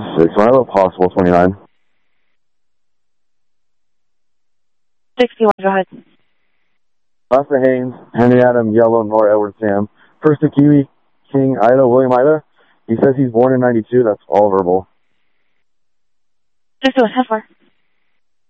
61, possible 29. 61, go ahead. Lassa Haynes, Henry Adam, Yellow, Nora Edward Sam. First to Kiwi, King Ida, William Ida. He says he's born in 92. That's all verbal. 61, 10-4.